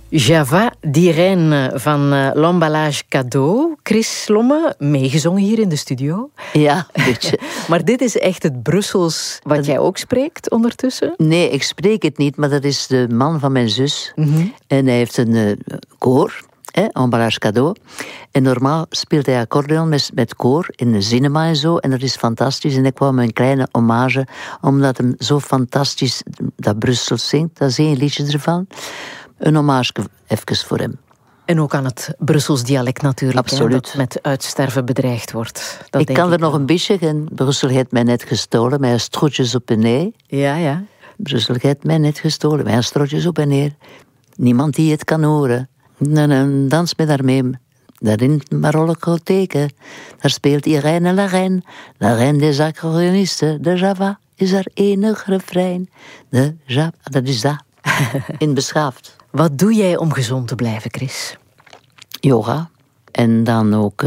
Java d'Irène van l'Emballage Cadeau. Chris Lomme, meegezongen hier in de studio. Ja, een beetje. Maar dit is echt het Brussels wat jij ook spreekt ondertussen? Nee, ik spreek het niet, maar dat is de man van mijn zus. Mm-hmm. En hij heeft een koor, Emballage Cadeau. En normaal speelt hij accordeon met koor in de cinema en zo. En dat is fantastisch. En ik kwam een kleine hommage, omdat hem zo fantastisch dat Brussels zingt. Dat is één liedje ervan. Een hommage even voor hem. En ook aan het Brussels dialect natuurlijk. Absoluut. Hè, dat met uitsterven bedreigd wordt. Dat Ik kan er nog wel. een beetje. En Brussel heeft mij net gestolen. Mijn strootjes op en neer. Ja. Brussel heeft mij net gestolen. Mijn strootjes op en neer. Niemand die het kan horen. Dans met haar mee. Daar in het Marokko-teken. Daar speelt Irène la reine des accordeonisten. De Java is haar enig refrein. De Java, dat is dat. In beschaafd. Wat doe jij om gezond te blijven, Chris? Yoga. En dan ook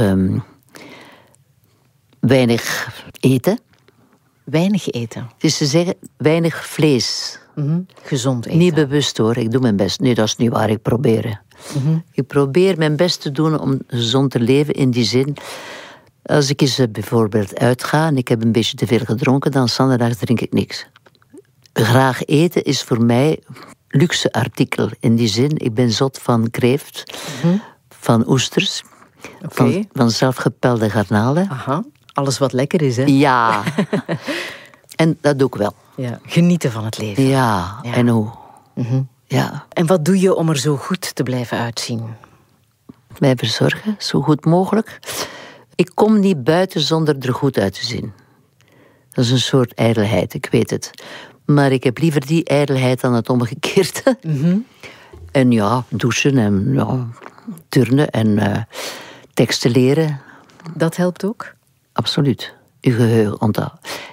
weinig eten. Weinig eten. Het is te zeggen, weinig vlees. Mm-hmm. Gezond eten. Niet bewust hoor, ik doe mijn best. Nee, dat is niet waar, ik probeer. Mm-hmm. Ik probeer mijn best te doen om gezond te leven in die zin. Als ik eens bijvoorbeeld uitga en ik heb een beetje te veel gedronken, dan zondag drink ik niks. Graag eten is voor mij luxe artikel. In die zin, ik ben zot van kreeft, van oesters, van zelfgepelde garnalen. Aha, alles wat lekker is, hè? Ja, en dat doe ik wel. Ja. Genieten van het leven. Ja. En hoe? Mm-hmm. Ja. En wat doe je om er zo goed te blijven uitzien? Mij verzorgen, zo goed mogelijk. Ik kom niet buiten zonder er goed uit te zien. Dat is een soort ijdelheid, ik weet het. Maar ik heb liever die ijdelheid dan het omgekeerde. Mm-hmm. En ja, douchen en turnen en teksten leren. Dat helpt ook? Absoluut. Uw geheugen onthouden.